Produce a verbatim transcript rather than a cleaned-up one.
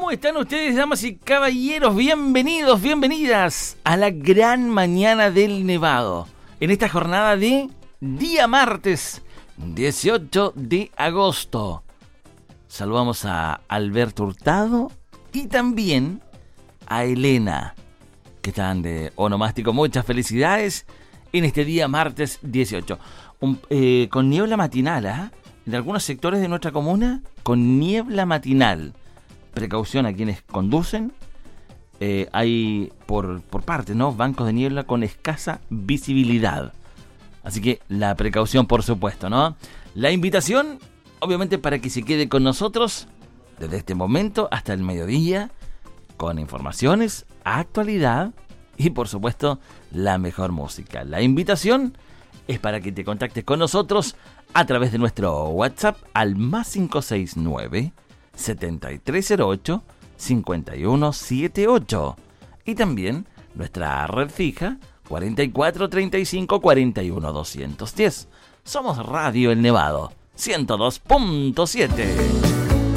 ¿Cómo están ustedes, damas y caballeros? Bienvenidos, bienvenidas a la gran mañana del Nevado. En esta jornada de día martes, dieciocho de agosto. Saludamos a Alberto Hurtado y también a Elena, que están de onomástico. Muchas felicidades en este día martes dieciocho. Un, eh, con niebla matinal, ¿eh? En algunos sectores de nuestra comuna, con niebla matinal. Precaución a quienes conducen. Eh, hay por, por partes, ¿no? Bancos de niebla con escasa visibilidad. Así que la precaución, por supuesto, ¿no? La invitación, obviamente, para que se quede con nosotros desde este momento hasta el mediodía, con informaciones, actualidad y, por supuesto, la mejor música. La invitación es para que te contactes con nosotros a través de nuestro WhatsApp al más cinco seis nueve, setenta y tres cero ocho, cincuenta y uno setenta y ocho y también nuestra red fija cuarenta y cuatro treinta y cinco cuarenta y uno doscientos diez. Somos Radio El Nevado ciento dos punto siete.